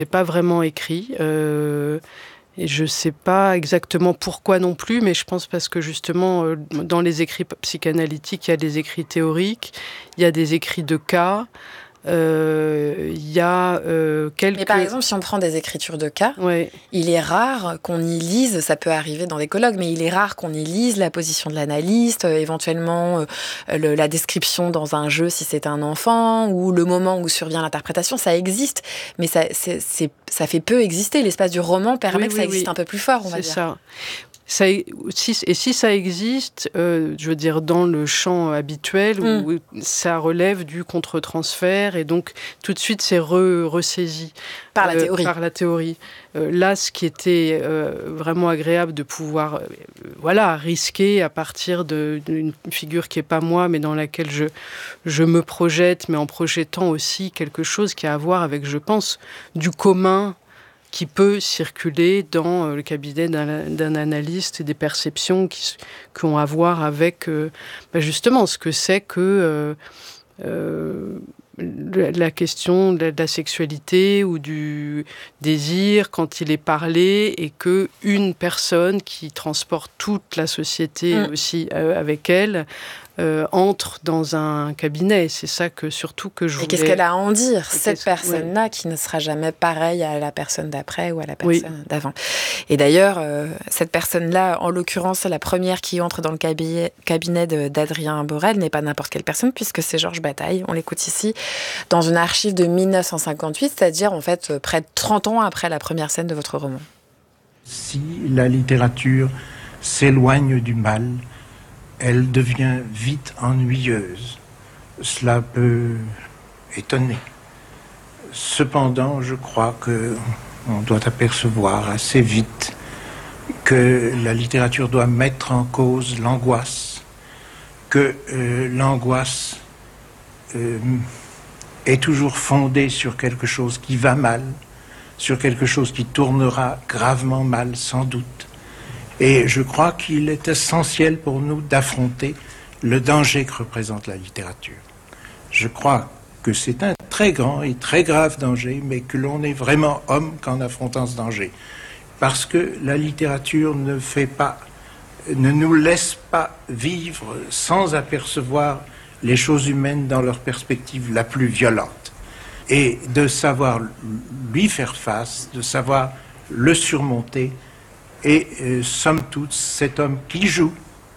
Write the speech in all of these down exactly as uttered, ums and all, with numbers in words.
C'est pas vraiment écrit. Euh, Et je ne sais pas exactement pourquoi non plus, mais je pense parce que justement, euh, dans les écrits psychanalytiques, il y a des écrits théoriques, il y a des écrits de cas, euh, il y a euh, quelques... Mais par exemple, si on prend des écritures de cas, ouais. il est rare qu'on y lise, ça peut arriver dans des colloques, mais il est rare qu'on y lise la position de l'analyste, euh, éventuellement euh, le, la description dans un jeu si c'est un enfant, ou le moment où survient l'interprétation, ça existe, mais ça, c'est, c'est, ça fait peu exister. L'espace du roman permet oui, que oui, ça existe oui. un peu plus fort, on va c'est dire. Ça. Ça, si, et si ça existe, euh, je veux dire, dans le champ habituel, Mm. où ça relève du contre-transfert, et donc tout de suite c'est re, ressaisi. Par la euh, théorie. Par la théorie. Euh, là, ce qui était euh, vraiment agréable de pouvoir euh, voilà, risquer à partir de, d'une figure qui n'est pas moi, mais dans laquelle je, je me projette, mais en projetant aussi quelque chose qui a à voir avec, je pense, du commun, qui peut circuler dans le cabinet d'un, d'un analyste et des perceptions qui, qui ont à voir avec euh, bah justement ce que c'est que euh, euh, la question de la sexualité ou du désir quand il est parlé, et que une personne qui transporte toute la société mmh. aussi euh, avec elle Euh, entre dans un cabinet. C'est ça que surtout que je voulais... Et qu'est-ce qu'elle a à en dire, et cette personne-là, ouais. qui ne sera jamais pareille à la personne d'après ou à la personne oui. d'avant. Et d'ailleurs, euh, cette personne-là, en l'occurrence, la première qui entre dans le cabinet, cabinet de, d'Adrien Borel, n'est pas n'importe quelle personne, puisque c'est Georges Bataille. On l'écoute ici, dans une archive de dix-neuf cent cinquante-huit, c'est-à-dire, en fait, près de trente ans après la première scène de votre roman. Si la littérature s'éloigne du mal, elle devient vite ennuyeuse. Cela peut étonner. Cependant, je crois qu'on doit apercevoir assez vite que la littérature doit mettre en cause l'angoisse, que euh, l'angoisse euh, est toujours fondée sur quelque chose qui va mal, sur quelque chose qui tournera gravement mal, sans doute. Et je crois qu'il est essentiel pour nous d'affronter le danger que représente la littérature. Je crois que c'est un très grand et très grave danger, mais que l'on est vraiment homme qu'en affrontant ce danger. Parce que la littérature ne fait pas, ne nous laisse pas vivre sans apercevoir les choses humaines dans leur perspective la plus violente. Et de savoir lui faire face, de savoir le surmonter. Et euh, somme toute, cet homme qui joue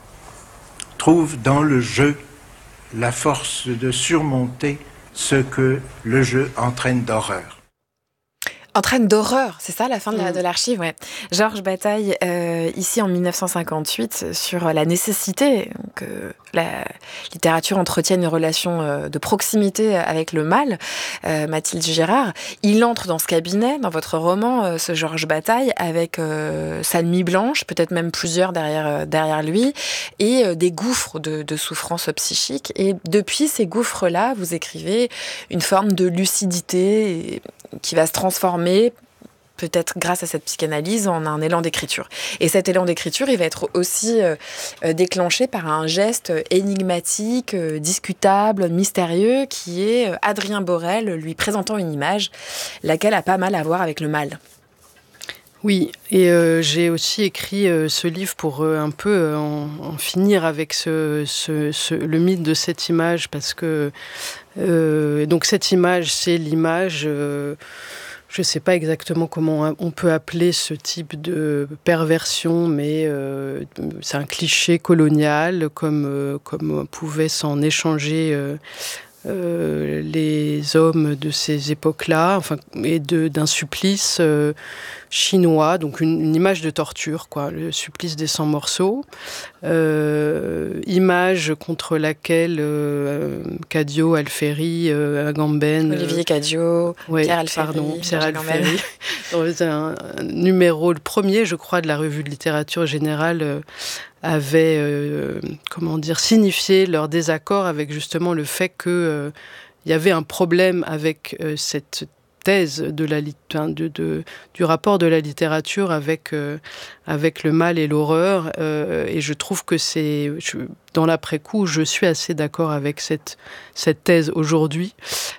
trouve dans le jeu la force de surmonter ce que le jeu entraîne d'horreur. Entraîne d'horreur, c'est ça la fin de, la, de l'archive, ouais. Georges Bataille, euh, ici en dix-neuf cent cinquante-huit, sur la nécessité que la littérature entretienne une relation euh, de proximité avec le mal. Euh, Mathilde Girard, il entre dans ce cabinet, dans votre roman, euh, ce Georges Bataille, avec euh, sa nuit blanche, peut-être même plusieurs derrière, euh, derrière lui, et euh, des gouffres de, de souffrance psychique. Et depuis ces gouffres-là, vous écrivez une forme de lucidité qui va se transformer, peut-être grâce à cette psychanalyse, en un élan d'écriture. Et cet élan d'écriture, il va être aussi euh, déclenché par un geste énigmatique, euh, discutable, mystérieux, qui est euh, Adrien Borel lui présentant une image, laquelle a pas mal à voir avec le mal. Oui, et euh, j'ai aussi écrit euh, ce livre pour euh, un peu euh, en, en finir avec ce, ce, ce, le mythe de cette image, parce que euh, donc cette image, c'est l'image, euh, je ne sais pas exactement comment on peut appeler ce type de perversion, mais euh, c'est un cliché colonial, comme, euh, comme pouvaient s'en échanger euh, Euh, les hommes de ces époques-là, enfin, et de, d'un supplice euh, chinois, donc une, une image de torture, quoi, le supplice des cent morceaux, euh, image contre laquelle euh, Cadio, Alféry, euh, Agamben, Olivier Cadio, euh, ouais, Pierre Alféry, pardon, Pierre Alféry, dans un, un numéro, le premier, je crois, de la revue de littérature générale, euh, avaient, euh, comment dire, signifié leur désaccord avec justement le fait qu'il euh, y avait un problème avec euh, cette thèse de la, de, de, du rapport de la littérature avec, euh, avec le mal et l'horreur. Euh, et je trouve que c'est... Je, dans l'après-coup, je suis assez d'accord avec cette, cette thèse aujourd'hui.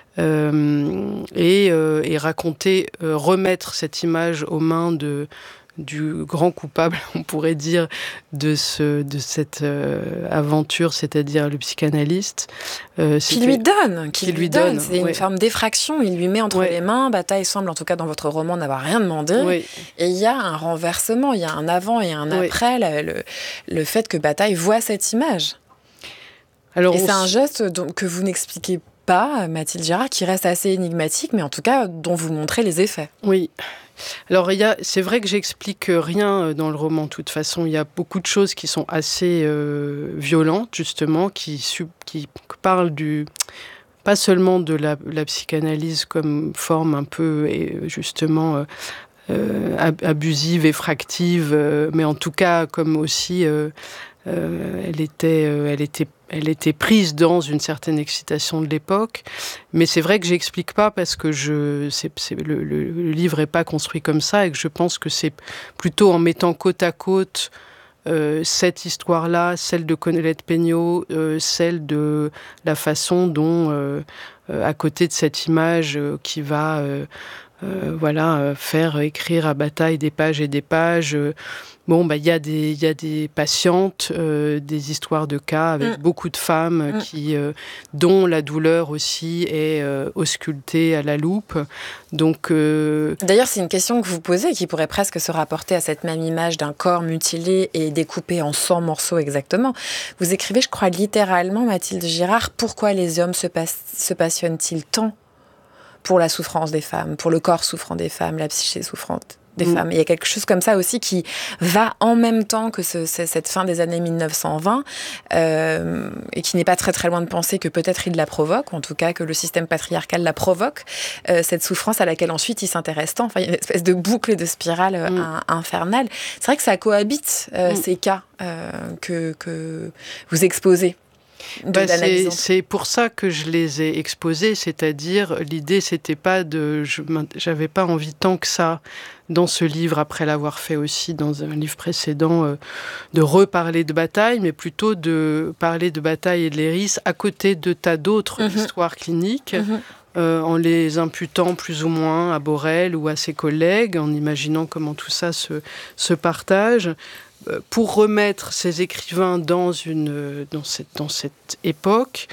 Euh, et, euh, et raconter, euh, remettre cette image aux mains de... du grand coupable, on pourrait dire, de, ce, de cette euh, aventure, c'est-à-dire le psychanalyste. Euh, qui lui donne, qui, qui lui, lui donne. donne. C'est ouais. une forme d'effraction, il lui met entre ouais. les mains. Bataille semble, en tout cas dans votre roman, n'avoir rien demandé. Ouais. Et il y a un renversement, il y a un avant et un ouais. après, le, le, le fait que Bataille voit cette image. Alors, et c'est s... un geste dont, que vous n'expliquez pas, Mathilde Girard, qui reste assez énigmatique, mais en tout cas dont vous montrez les effets. Oui. Alors, il y a, c'est vrai que j'explique rien dans le roman, de toute façon. Il y a beaucoup de choses qui sont assez euh, violentes, justement, qui, qui parlent du... pas seulement de la, la psychanalyse comme forme un peu, justement, euh, euh, abusive, effractive, euh, mais en tout cas, comme aussi... Euh, euh, elle était... Euh, elle était Elle était prise dans une certaine excitation de l'époque, mais c'est vrai que j'explique pas parce que je, c'est, c'est, le, le, le livre est pas construit comme ça et que je pense que c'est plutôt en mettant côte à côte euh, cette histoire-là, celle de Colette Penneau, euh, celle de la façon dont, euh, euh, à côté de cette image euh, qui va, euh, euh, voilà, euh, faire écrire à Bataille des pages et des pages. Euh, Bon, bah, il y a des, il y a des patientes, euh, des histoires de cas avec mmh. beaucoup de femmes mmh. qui, euh, dont la douleur aussi est euh, auscultée à la loupe. Donc, euh... D'ailleurs, c'est une question que vous posez qui pourrait presque se rapporter à cette même image d'un corps mutilé et découpé en cent morceaux exactement. Vous écrivez, je crois littéralement, Mathilde Girard, pourquoi les hommes se, pas- se passionnent-ils tant pour la souffrance des femmes, pour le corps souffrant des femmes, la psyché souffrante des mmh. femmes. Il y a quelque chose comme ça aussi qui va en même temps que ce, cette fin des années mille neuf cent vingt euh, et qui n'est pas très très loin de penser que peut-être il la provoque, en tout cas que le système patriarcal la provoque, euh, cette souffrance à laquelle ensuite il s'intéresse tant. Enfin, il y a une espèce de boucle et de spirale mmh. un, infernale. C'est vrai que ça cohabite euh, mmh. ces cas euh, que, que vous exposez. Bah c'est, c'est pour ça que je les ai exposés, c'est-à-dire l'idée c'était pas de, je, j'avais pas envie tant que ça dans ce livre, après l'avoir fait aussi dans un livre précédent, euh, de reparler de Bataille, mais plutôt de parler de Bataille et de Léris à côté de tas d'autres mmh. histoires cliniques. Mmh. Euh, en les imputant plus ou moins à Borel ou à ses collègues, en imaginant comment tout ça se, se partage, euh, pour remettre ces écrivains dans, une, dans, cette, dans cette époque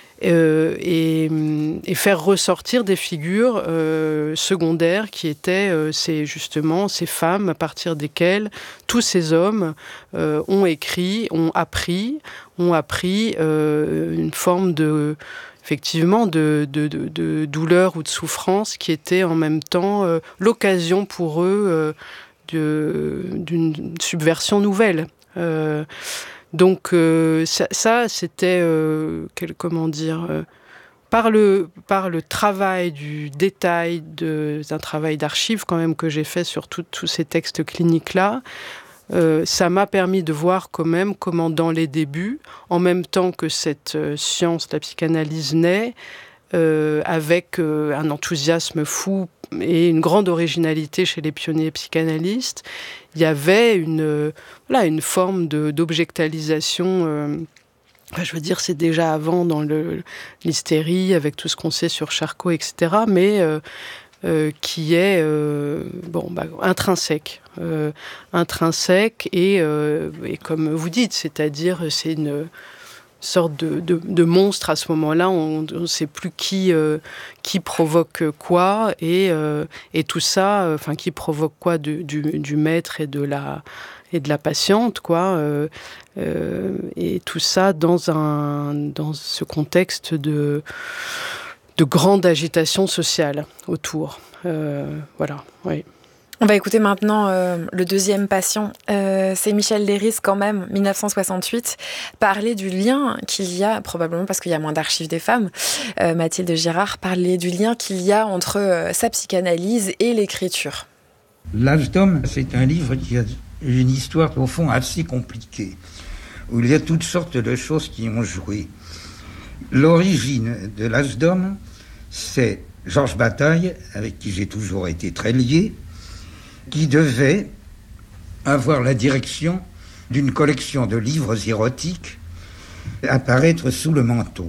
euh, et, et faire ressortir des figures euh, secondaires qui étaient euh, ces, justement ces femmes à partir desquelles tous ces hommes euh, ont écrit, ont appris, ont appris euh, une forme de... effectivement, de, de, de, de douleur ou de souffrance qui était en même temps euh, l'occasion pour eux euh, de, d'une subversion nouvelle. Euh, donc euh, ça, ça, c'était, euh, quel, comment dire, euh, par, le, par le travail du détail, de, d'un travail d'archives quand même que j'ai fait sur tous ces textes cliniques-là, Euh, ça m'a permis de voir quand même comment dans les débuts, en même temps que cette euh, science, la psychanalyse naît, euh, avec euh, un enthousiasme fou et une grande originalité chez les pionniers psychanalystes, il y avait une, euh, voilà, une forme de, d'objectalisation. Euh, enfin, je veux dire, c'est déjà avant dans le, l'hystérie, avec tout ce qu'on sait sur Charcot, et cetera, mais... Euh, Euh, qui est euh, bon, bah, intrinsèque, euh, intrinsèque et, euh, et comme vous dites, c'est-à-dire c'est une sorte de, de, de monstre à ce moment-là, on ne sait plus qui, euh, qui provoque quoi et, euh, et tout ça, enfin euh, qui provoque quoi du, du, du maître et de la, et de la patiente, quoi, euh, euh, et tout ça dans, un, dans ce contexte de... de grande agitation sociale autour. Euh, voilà, oui. On va écouter maintenant euh, le deuxième patient. Euh, c'est Michel Léris, quand même, dix-neuf cent soixante-huit, parler du lien qu'il y a, probablement parce qu'il y a moins d'archives des femmes, euh, Mathilde Girard, parler du lien qu'il y a entre euh, sa psychanalyse et l'écriture. L'âge d'homme, c'est un livre qui a une histoire, au fond, assez compliquée, où il y a toutes sortes de choses qui ont joué. L'origine de l'âge d'homme, c'est Georges Bataille, avec qui j'ai toujours été très lié, qui devait avoir la direction d'une collection de livres érotiques à paraître sous le manteau.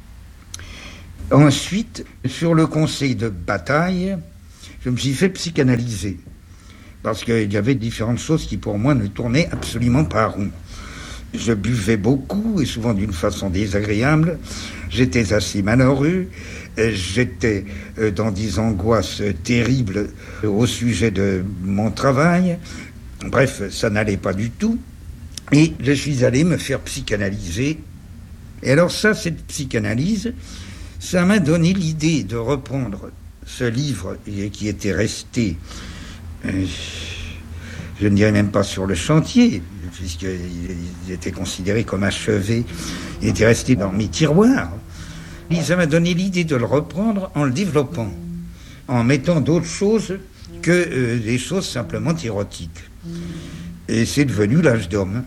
Ensuite, sur le conseil de Bataille, je me suis fait psychanalyser, parce qu'il y avait différentes choses qui pour moi ne tournaient absolument pas rond. Je buvais beaucoup et souvent d'une façon désagréable, j'étais assez malheureux, j'étais dans des angoisses terribles au sujet de mon travail. Bref, ça n'allait pas du tout. Et je suis allé me faire psychanalyser. Et alors ça, cette psychanalyse, ça m'a donné l'idée de reprendre ce livre qui était resté, euh, je ne dirais même pas sur le chantier, puisqu'il était considéré comme achevé, il était resté dans mes tiroirs. Et ça m'a donné l'idée de le reprendre en le développant, en mettant d'autres choses que euh, des choses simplement érotiques. Et c'est devenu l'âge d'homme.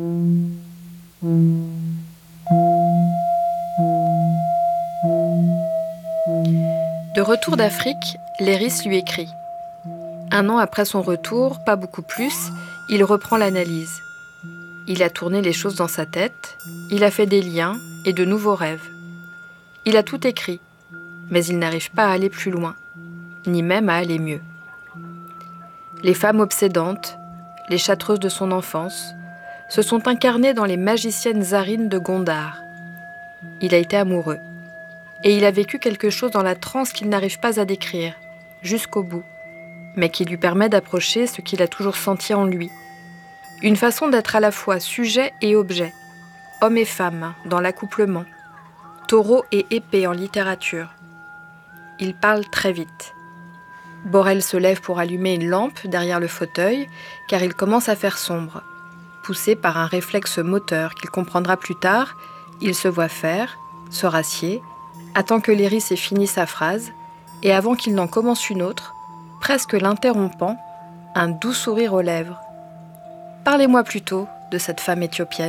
De retour d'Afrique, Léris lui écrit. Un an après son retour, pas beaucoup plus, il reprend l'analyse. Il a tourné les choses dans sa tête, il a fait des liens et de nouveaux rêves. Il a tout écrit, mais il n'arrive pas à aller plus loin, ni même à aller mieux. Les femmes obsédantes, les châtreuses de son enfance, se sont incarnées dans les magiciennes zarines de Gondar. Il a été amoureux. Et il a vécu quelque chose dans la transe qu'il n'arrive pas à décrire, jusqu'au bout, mais qui lui permet d'approcher ce qu'il a toujours senti en lui. Une façon d'être à la fois sujet et objet, homme et femme dans l'accouplement, taureau et épée en littérature. Il parle très vite. Borel se lève pour allumer une lampe derrière le fauteuil, car il commence à faire sombre. Poussé par un réflexe moteur qu'il comprendra plus tard, il se voit faire, se rassied, attend que Léris ait fini sa phrase, et avant qu'il n'en commence une autre, presque l'interrompant, un doux sourire aux lèvres. « Parlez-moi plutôt de cette femme éthiopienne. »